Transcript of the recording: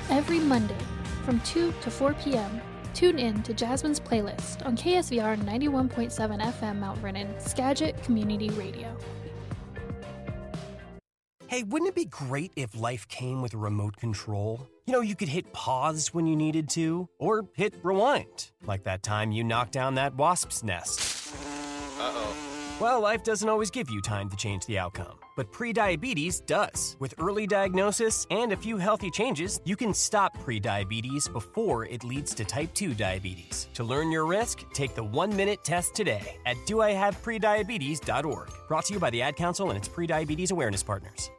Every Monday from 2 to 4 p.m., tune in to Jasmine's Playlist on KSVR 91.7 FM Mount Vernon, Skagit Community Radio. Hey, wouldn't it be great if life came with a remote control? You know, you could hit pause when you needed to, or hit rewind, like that time you knocked down that wasp's nest. Uh-oh. Well, life doesn't always give you time to change the outcome, but prediabetes does. With early diagnosis and a few healthy changes, you can stop prediabetes before it leads to type 2 diabetes. To learn your risk, take the 1-minute test today at doihaveprediabetes.org. Brought to you by the Ad Council and its prediabetes awareness partners.